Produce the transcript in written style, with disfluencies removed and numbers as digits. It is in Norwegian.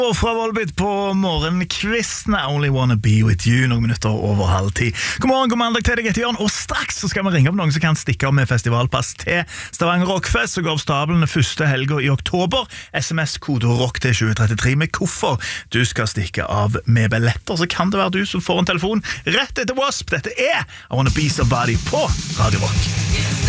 Og fra Volbit på morgenkvisten I only wanna be with you. Noen minutter over 9:30. God morgen, god mandag til deg etter Jørn. Og straks så skal vi ringe opp noen som kan stikke av med festivalpass til Stavanger Rockfest. Så går opp stabelen første helgen I oktober. SMS-kode rock til 2033 med hvorfor du skal stikke av med billetter. Så kan det være du som får en telefon rett etter Wasp. Dette I wanna be somebody på Radio Rock.